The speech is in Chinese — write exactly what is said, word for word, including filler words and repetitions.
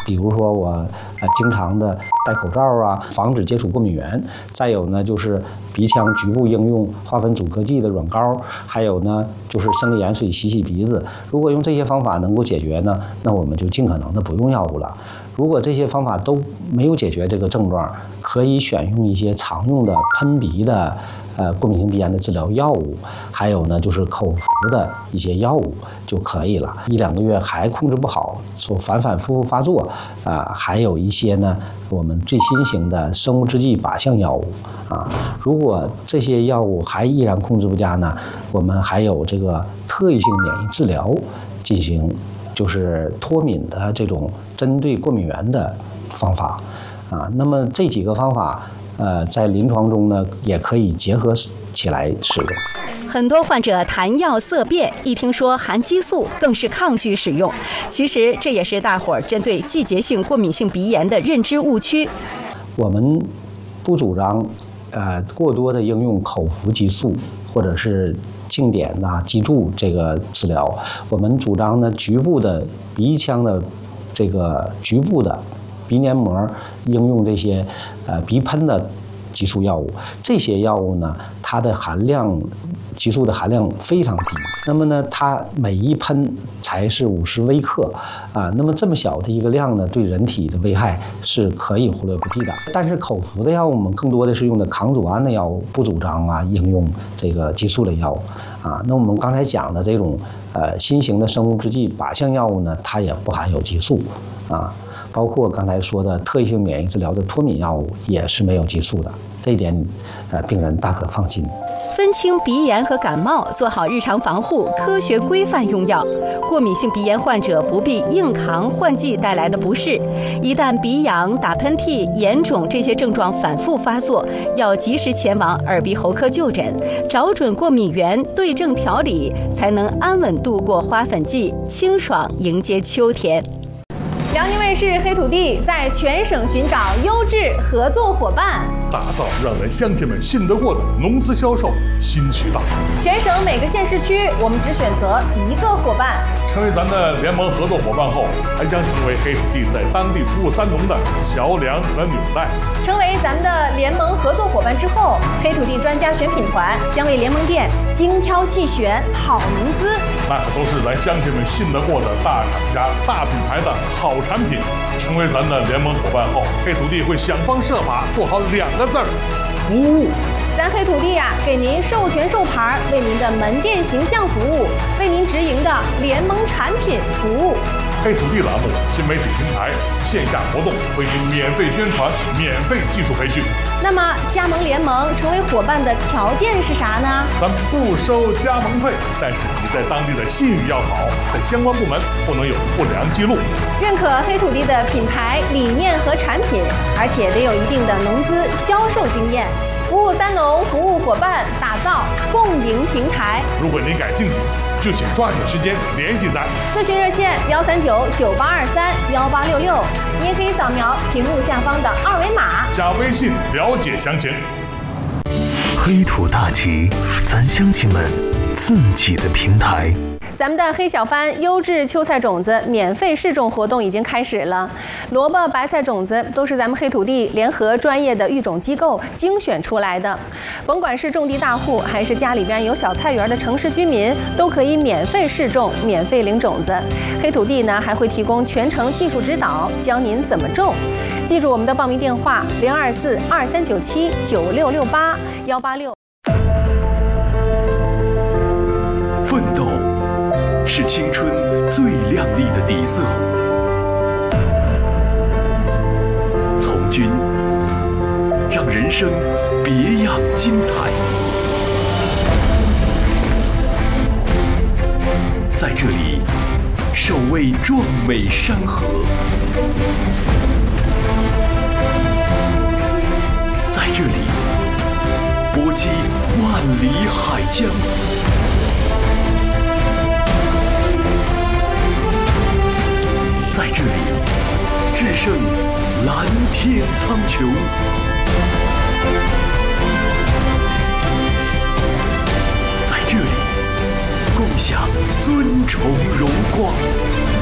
比如说我呃经常的戴口罩啊，防止接触过敏源。再有呢，就是鼻腔局部应用花粉阻隔剂的软膏，还有呢就是生理盐水洗洗鼻子。如果用这些方法能够解决呢，那我们就尽可能的不用药物了。如果这些方法都没有解决这个症状，可以选用一些常用的喷鼻的呃过敏性鼻炎的治疗药物，还有呢就是口服的一些药物就可以了。一两个月还控制不好，说反反复复发作啊、呃，还有一些呢我们最新型的生物制剂靶向药物啊。如果这些药物还依然控制不佳呢，我们还有这个特异性免疫治疗进行。就是脱敏的这种针对过敏源的方法啊，那么这几个方法，呃，在临床中呢，也可以结合起来使用。 很多患者谈药色变，一听说含激素，更是抗拒使用。其实这也是大伙儿针对季节性过敏性鼻炎的认知误区。 我们不主张，呃，过多的应用口服激素或者是静点呐、激注这个治疗，我们主张呢局部的鼻腔的这个局部的鼻黏膜应用这些呃鼻喷的激素药物。这些药物呢，它的含量激素的含量非常低，那么呢，它每一喷才是五十微克啊，那么这么小的一个量呢，对人体的危害是可以忽略不计的。但是口服的药物，我们更多的是用的抗组胺的药物，不主张啊应用这个激素类药物啊。那我们刚才讲的这种呃新型的生物制剂靶向药物呢，它也不含有激素啊，包括刚才说的特异性免疫治疗的脱敏药物也是没有激素的，这一点呃病人大可放心。 分清鼻炎和感冒，做好日常防护，科学规范用药。过敏性鼻炎患者不必硬扛换季带来的不适，一旦鼻痒、打喷嚏、眼肿这些症状反复发作，要及时前往耳鼻喉科就诊，找准过敏源，对症调理，才能安稳度过花粉季，清爽迎接秋天。 辽宁卫视黑土地在全省寻找优质合作伙伴， 打造让咱乡亲们信得过的农资销售新渠道。 全省每个县市区，我们只选择一个伙伴。 成为咱的联盟合作伙伴后，还将成为黑土地在当地服务三农的桥梁和纽带。 成为咱们的联盟合作伙伴之后，黑土地专家选品团将为联盟店精挑细选好农资， 那可都是咱乡亲们信得过的大厂家、大品牌的好产品。成为咱的联盟伙伴后，黑土地会想方设法做好两个字儿：服务。 咱黑土地呀、啊，给您授权授牌，为您的门店形象服务，为您直营的联盟产品服务。 黑土地栏目新媒体平台线下活动为您免费宣传、免费技术培训。 那么加盟联盟成为伙伴的条件是啥呢？ 咱不收加盟费，但是你在当地的信誉要好，在相关部门不能有不良记录。 认可黑土地的品牌理念和产品，而且得有一定的农资销售经验。服务三农服务伙伴，打造共赢平台。 如果您感兴趣，就请抓紧时间联系咱。 咨询热线幺三九九八二三幺八六六，你也可以扫描屏幕下方的二维码， 加微信了解详情。 黑土大旗，咱乡亲们自己的平台。 咱们的黑小番优质秋菜种子免费试种活动已经开始了，萝卜、白菜种子都是咱们黑土地联合专业的育种机构精选出来的，甭管是种地大户还是家里边有小菜园的城市居民，都可以免费试种、免费领种子。黑土地呢还会提供全程技术指导，教您怎么种。记住我们的报名电话：零二四二三九七九六六八幺八六。 奋斗是青春最亮丽的底色，从军让人生别样精彩。在这里，守卫壮美山河；在这里，搏击万里海疆。在这里，制胜蓝天苍穹；在这里，共享尊崇荣光。